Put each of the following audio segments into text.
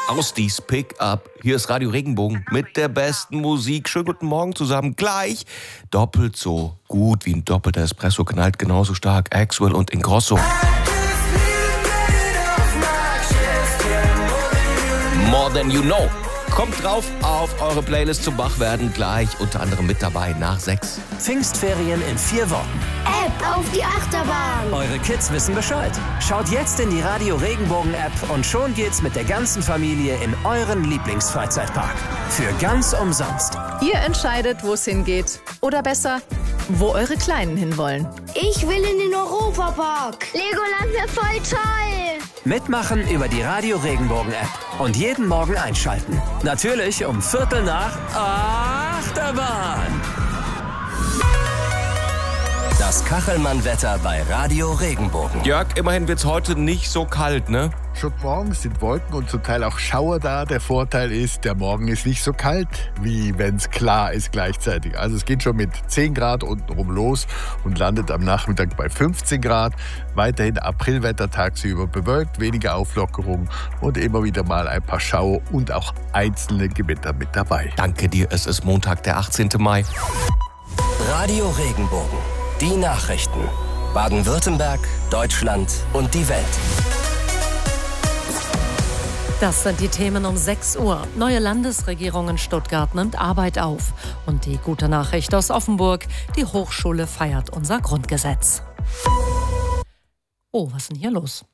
Aus dies Pick-up. Hier ist Radio Regenbogen mit der besten Musik. Schönen guten Morgen zusammen. Gleich doppelt so gut wie ein doppelter Espresso, knallt genauso stark Axwell und Ingrosso. More Than You Know. Kommt drauf auf eure Playlist zum Wachwerden. Gleich unter anderem mit dabei nach 6. Pfingstferien in 4 Wochen. App auf die Achterbahn. Eure Kids wissen Bescheid. Schaut jetzt in die Radio Regenbogen App und schon geht's mit der ganzen Familie in euren Lieblingsfreizeitpark. Für ganz umsonst. Ihr entscheidet, wo es hingeht. Oder besser, wo eure Kleinen hinwollen. Ich will in den Europapark. Legoland wäre voll toll. Mitmachen über die Radio Regenbogen App. Und jeden Morgen einschalten. Natürlich um 7:45 Achterbahn. Das Kachelmann-Wetter bei Radio Regenbogen. Jörg, immerhin wird's heute nicht so kalt, ne? Schon morgens sind Wolken und zum Teil auch Schauer da. Der Vorteil ist, der Morgen ist nicht so kalt, wie wenn es klar ist gleichzeitig. Also es geht schon mit 10 Grad untenrum los und landet am Nachmittag bei 15 Grad. Weiterhin Aprilwetter tagsüber bewölkt, weniger Auflockerung und immer wieder mal ein paar Schauer und auch einzelne Gewitter mit dabei. Danke dir, es ist Montag, der 18. Mai. Radio Regenbogen. Die Nachrichten. Baden-Württemberg, Deutschland und die Welt. Das sind die Themen um 6 Uhr. Neue Landesregierung in Stuttgart nimmt Arbeit auf. Und die gute Nachricht aus Offenburg: Die Hochschule feiert unser Grundgesetz. Oh, was ist denn hier los?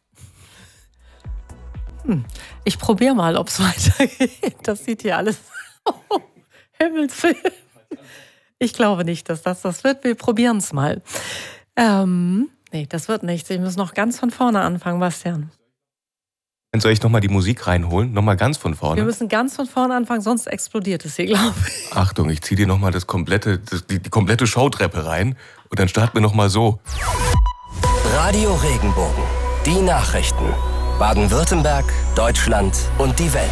Ich probiere mal, ob es weitergeht. Das sieht hier alles... Oh, Himmelswillen. Ich glaube nicht, dass das wird. Wir probieren es mal. Nee, das wird nichts. Ich muss noch ganz von vorne anfangen, Bastian. Soll ich nochmal die Musik reinholen? Nochmal ganz von vorne? Wir müssen ganz von vorne anfangen, sonst explodiert es hier, glaube ich. Achtung, ich ziehe dir nochmal die komplette Showtreppe rein und dann starten wir nochmal so. Radio Regenbogen. Die Nachrichten. Baden-Württemberg, Deutschland und die Welt.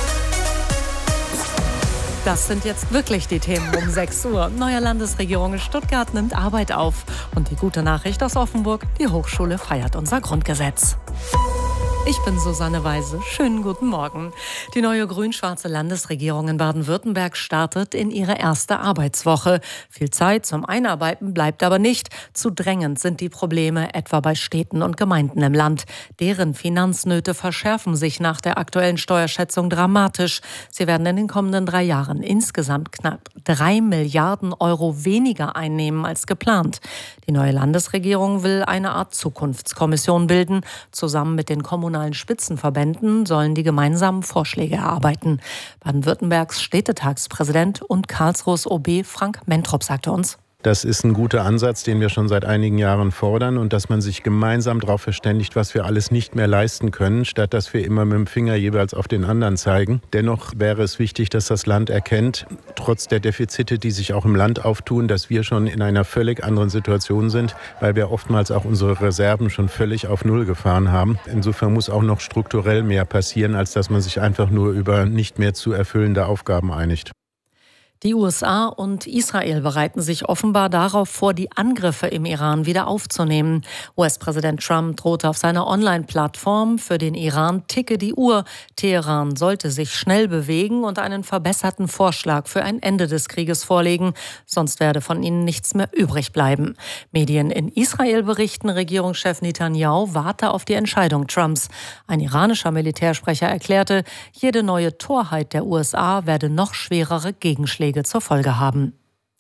Das sind jetzt wirklich die Themen um 6 Uhr. Neue Landesregierung in Stuttgart nimmt Arbeit auf. Und die gute Nachricht aus Offenburg: Die Hochschule feiert unser Grundgesetz. Ich bin Susanne Weise. Schönen guten Morgen. Die neue grün-schwarze Landesregierung in Baden-Württemberg startet in ihre erste Arbeitswoche. Viel Zeit zum Einarbeiten bleibt aber nicht. Zu drängend sind die Probleme etwa bei Städten und Gemeinden im Land. Deren Finanznöte verschärfen sich nach der aktuellen Steuerschätzung dramatisch. Sie werden in den kommenden 3 Jahren insgesamt knapp 3 Milliarden Euro weniger einnehmen als geplant. Die neue Landesregierung will eine Art Zukunftskommission bilden. Zusammen mit den kommunalen Spitzenverbänden sollen die gemeinsamen Vorschläge erarbeiten. Baden-Württembergs Städtetagspräsident und Karlsruhes OB Frank Mentrop sagte uns: Das ist ein guter Ansatz, den wir schon seit einigen Jahren fordern, und dass man sich gemeinsam darauf verständigt, was wir alles nicht mehr leisten können, statt dass wir immer mit dem Finger jeweils auf den anderen zeigen. Dennoch wäre es wichtig, dass das Land erkennt, trotz der Defizite, die sich auch im Land auftun, dass wir schon in einer völlig anderen Situation sind, weil wir oftmals auch unsere Reserven schon völlig auf Null gefahren haben. Insofern muss auch noch strukturell mehr passieren, als dass man sich einfach nur über nicht mehr zu erfüllende Aufgaben einigt. Die USA und Israel bereiten sich offenbar darauf vor, die Angriffe im Iran wieder aufzunehmen. US-Präsident Trump drohte auf seiner Online-Plattform: Für den Iran ticke die Uhr. Teheran sollte sich schnell bewegen und einen verbesserten Vorschlag für ein Ende des Krieges vorlegen, sonst werde von ihnen nichts mehr übrig bleiben. Medien in Israel berichten, Regierungschef Netanyahu warte auf die Entscheidung Trumps. Ein iranischer Militärsprecher erklärte, jede neue Torheit der USA werde noch schwerere Gegenschläge zur Folge haben.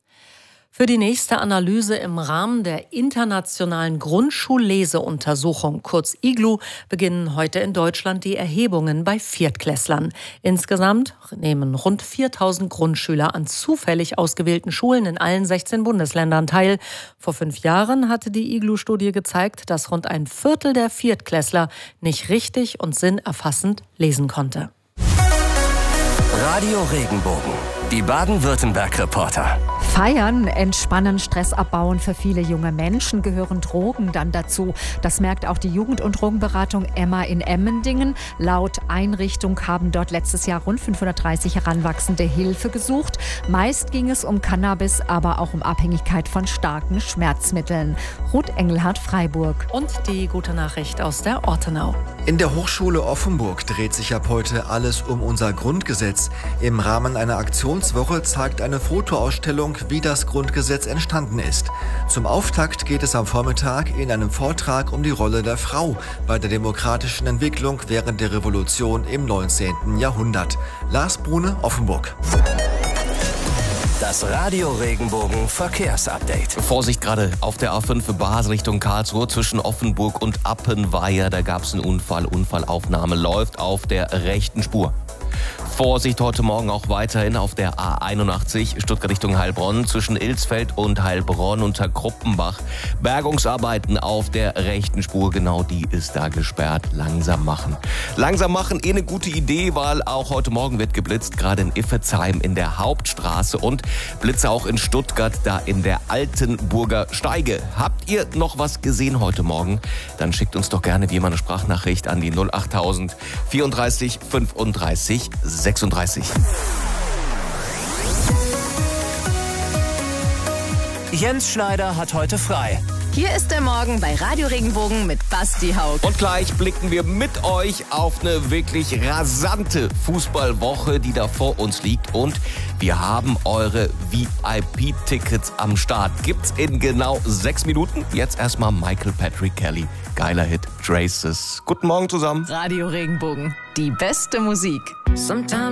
Für die nächste Analyse im Rahmen der internationalen Grundschulleseuntersuchung, kurz IGLU, beginnen heute in Deutschland die Erhebungen bei Viertklässlern. Insgesamt nehmen rund 4.000 Grundschüler an zufällig ausgewählten Schulen in allen 16 Bundesländern teil. Vor 5 Jahren hatte die IGLU-Studie gezeigt, dass rund ein Viertel der Viertklässler nicht richtig und sinnerfassend lesen konnte. Radio Regenbogen. Die Baden-Württemberg-Reporter. Feiern, entspannen, Stress abbauen. Für viele junge Menschen gehören Drogen dann dazu. Das merkt auch die Jugend- und Drogenberatung Emma in Emmendingen. Laut Einrichtung haben dort letztes Jahr rund 530 Heranwachsende Hilfe gesucht. Meist ging es um Cannabis, aber auch um Abhängigkeit von starken Schmerzmitteln. Ruth Engelhardt, Freiburg. Und die gute Nachricht aus der Ortenau. In der Hochschule Offenburg dreht sich ab heute alles um unser Grundgesetz. Im Rahmen einer Aktionswoche zeigt eine Fotoausstellung, wie das Grundgesetz entstanden ist. Zum Auftakt geht es am Vormittag in einem Vortrag um die Rolle der Frau bei der demokratischen Entwicklung während der Revolution im 19. Jahrhundert. Lars Brune, Offenburg. Das Radio Regenbogen Verkehrsupdate. Vorsicht gerade auf der A5 Basel Richtung Karlsruhe zwischen Offenburg und Appenweier. Da gab es einen Unfall. Unfallaufnahme läuft auf der rechten Spur. Vorsicht heute Morgen auch weiterhin auf der A81 Stuttgart Richtung Heilbronn zwischen Ilsfeld und Heilbronn unter Kruppenbach. Bergungsarbeiten auf der rechten Spur, genau die ist da gesperrt. Langsam machen. Langsam machen, eine gute Idee, weil auch heute Morgen wird geblitzt, gerade in Iffezheim in der Hauptstraße und Blitze auch in Stuttgart, da in der Altenburger Steige. Habt ihr noch was gesehen heute Morgen? Dann schickt uns doch gerne wie immer eine Sprachnachricht an die 08000 34 35 36. Jens Schneider hat heute frei. Hier ist der Morgen bei Radio Regenbogen mit Basti Haug. Und gleich blicken wir mit euch auf eine wirklich rasante Fußballwoche, die da vor uns liegt. Und wir haben eure VIP-Tickets am Start. Gibt's in genau 6 Minuten. Jetzt erstmal Michael Patrick Kelly. Geiler Hit, Traces. Guten Morgen zusammen. Radio Regenbogen, die beste Musik.